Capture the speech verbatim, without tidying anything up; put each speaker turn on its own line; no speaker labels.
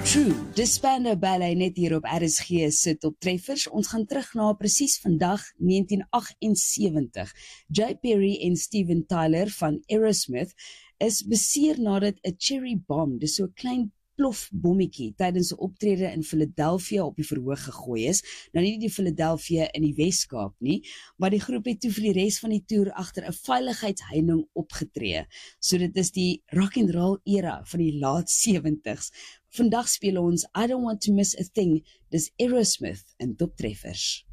True, Disbando Ballet net hier op R S G se top treffers. Ons gaan terug na presies vandag negentien agtensewentig. Jay Perry en Steven Tyler van Aerosmith is beseer nadat 'n cherry bomb, dis so 'n klein plofbommetjie, tydens 'n optrede in Philadelphia op die verhoog gegooi is. Nou nie die Philadelphia in die Weskaap nie, maar die groep het toe vir die res van die toer agter 'n veiligheidsheining opgetree. So dit is die rock and roll era van die laat sewenties. Vandag speel ons I Don't Want to Miss a Thing, dis Aerosmith in Top Treffers.